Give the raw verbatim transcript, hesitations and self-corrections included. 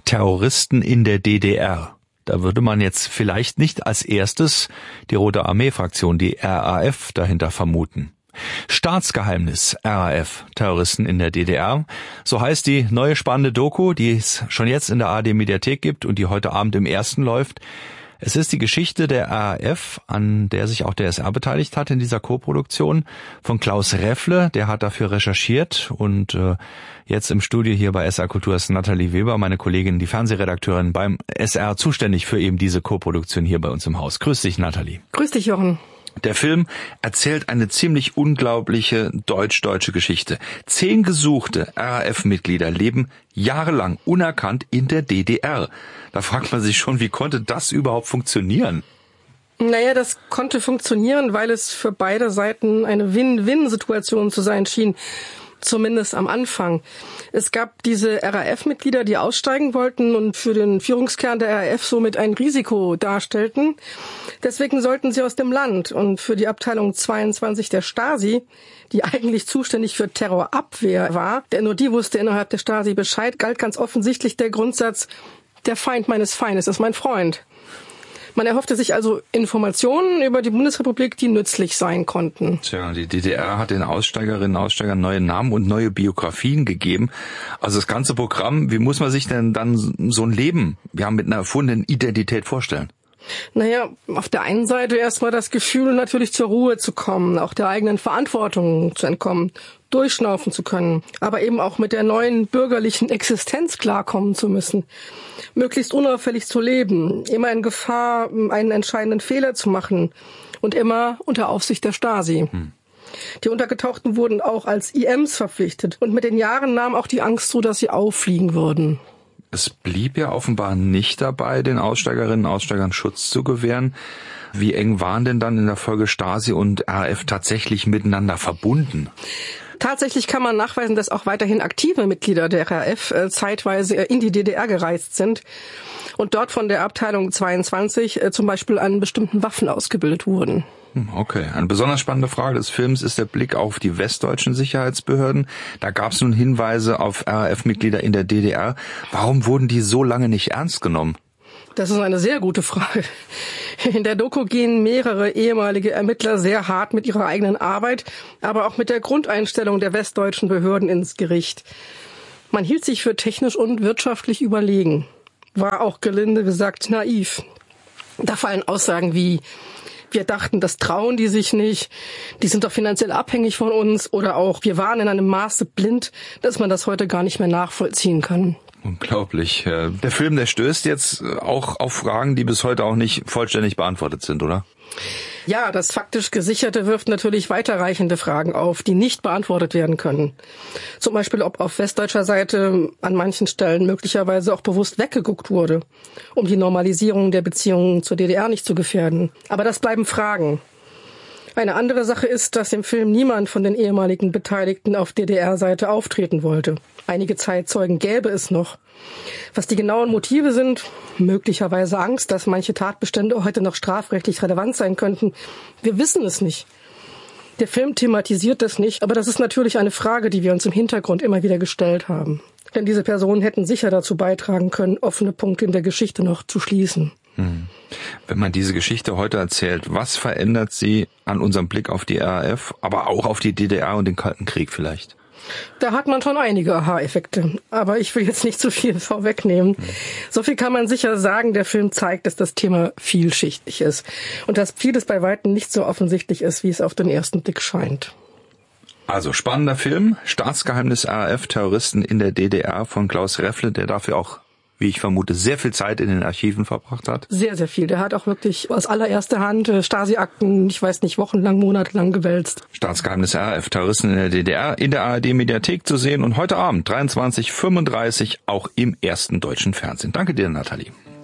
Terroristen in der D D R. Da würde man jetzt vielleicht nicht als erstes die Rote Armee-Fraktion, die R A F, dahinter vermuten. Staatsgeheimnis, R A F, Terroristen in der D D R. So heißt die neue spannende Doku, die es schon jetzt in der A R D-Mediathek gibt und die heute Abend im Ersten läuft. Es ist die Geschichte der R A F, an der sich auch der S R beteiligt hat in dieser Koproduktion, von Klaus Reffle, der hat dafür recherchiert und äh, jetzt im Studio hier bei S R Kultur ist Nathalie Weber, meine Kollegin, die Fernsehredakteurin beim S R, zuständig für eben diese Koproduktion hier bei uns im Haus. Grüß dich, Nathalie. Grüß dich, Jochen. Der Film erzählt eine ziemlich unglaubliche deutsch-deutsche Geschichte. Zehn gesuchte R A F-Mitglieder leben jahrelang unerkannt in der D D R. Da fragt man sich schon, wie konnte das überhaupt funktionieren? Naja, das konnte funktionieren, weil es für beide Seiten eine Win-Win-Situation zu sein schien. Zumindest am Anfang. Es gab diese R A F-Mitglieder, die aussteigen wollten und für den Führungskern der R A F somit ein Risiko darstellten. Deswegen sollten sie aus dem Land. Und für die Abteilung zweiundzwanzig der Stasi, die eigentlich zuständig für Terrorabwehr war, denn nur die wusste innerhalb der Stasi Bescheid, galt ganz offensichtlich der Grundsatz, der Feind meines Feindes ist mein Freund. Man erhoffte sich also Informationen über die Bundesrepublik, die nützlich sein konnten. Tja, die D D R hat den Aussteigerinnen und Aussteigern neue Namen und neue Biografien gegeben. Also das ganze Programm, wie muss man sich denn dann so ein Leben ja, mit einer erfundenen Identität vorstellen? Naja, auf der einen Seite erstmal das Gefühl, natürlich zur Ruhe zu kommen, auch der eigenen Verantwortung zu entkommen, durchschnaufen zu können, aber eben auch mit der neuen bürgerlichen Existenz klarkommen zu müssen, möglichst unauffällig zu leben, immer in Gefahr, einen entscheidenden Fehler zu machen und immer unter Aufsicht der Stasi. Hm. Die Untergetauchten wurden auch als I Ms verpflichtet und mit den Jahren nahm auch die Angst zu, dass sie auffliegen würden. Es blieb ja offenbar nicht dabei, den Aussteigerinnen und Aussteigern Schutz zu gewähren. Wie eng waren denn dann in der Folge Stasi und R A F tatsächlich miteinander verbunden? Tatsächlich kann man nachweisen, dass auch weiterhin aktive Mitglieder der R A F äh, zeitweise in die D D R gereist sind und dort von der Abteilung zweiundzwanzig äh, zum Beispiel an bestimmten Waffen ausgebildet wurden. Okay, eine besonders spannende Frage des Films ist der Blick auf die westdeutschen Sicherheitsbehörden. Da gab es nun Hinweise auf R A F-Mitglieder in der D D R. Warum wurden die so lange nicht ernst genommen? Das ist eine sehr gute Frage. In der Doku gehen mehrere ehemalige Ermittler sehr hart mit ihrer eigenen Arbeit, aber auch mit der Grundeinstellung der westdeutschen Behörden ins Gericht. Man hielt sich für technisch und wirtschaftlich überlegen. War auch gelinde gesagt naiv. Da fallen Aussagen wie: Wir dachten, das trauen die sich nicht, die sind doch finanziell abhängig von uns, oder auch, wir waren in einem Maße blind, dass man das heute gar nicht mehr nachvollziehen kann. Unglaublich. Der Film, der stößt jetzt auch auf Fragen, die bis heute auch nicht vollständig beantwortet sind, oder? Ja, das faktisch Gesicherte wirft natürlich weiterreichende Fragen auf, die nicht beantwortet werden können. Zum Beispiel, ob auf westdeutscher Seite an manchen Stellen möglicherweise auch bewusst weggeguckt wurde, um die Normalisierung der Beziehungen zur D D R nicht zu gefährden. Aber das bleiben Fragen. Eine andere Sache ist, dass im Film niemand von den ehemaligen Beteiligten auf D D R-Seite auftreten wollte. Einige Zeitzeugen gäbe es noch. Was die genauen Motive sind, möglicherweise Angst, dass manche Tatbestände heute noch strafrechtlich relevant sein könnten, wir wissen es nicht. Der Film thematisiert das nicht, aber das ist natürlich eine Frage, die wir uns im Hintergrund immer wieder gestellt haben. Denn diese Personen hätten sicher dazu beitragen können, offene Punkte in der Geschichte noch zu schließen. Hm. Wenn man diese Geschichte heute erzählt, was verändert sie an unserem Blick auf die R A F, aber auch auf die D D R und den Kalten Krieg vielleicht? Da hat man schon einige Aha-Effekte, aber ich will jetzt nicht zu viel vorwegnehmen. Hm. So viel kann man sicher sagen, der Film zeigt, dass das Thema vielschichtig ist und dass vieles bei Weitem nicht so offensichtlich ist, wie es auf den ersten Blick scheint. Also spannender Film, Staatsgeheimnis R A F, Terroristen in der D D R von Klaus Reffle, der dafür auch, wie ich vermute, sehr viel Zeit in den Archiven verbracht hat. Sehr, sehr viel. Der hat auch wirklich aus allererster Hand Stasi-Akten, ich weiß nicht, wochenlang, monatelang gewälzt. Staatsgeheimnis R A F, Terroristen in der D D R, in der A R D-Mediathek zu sehen und heute Abend dreiundzwanzig Uhr fünfunddreißig auch im ersten deutschen Fernsehen. Danke dir, Nathalie.